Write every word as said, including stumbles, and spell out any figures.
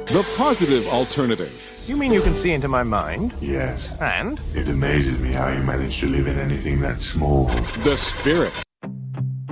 The positive alternative. You mean you can see into my mind? Yes. And? It amazes me how you manage to live in anything that small. The spirit.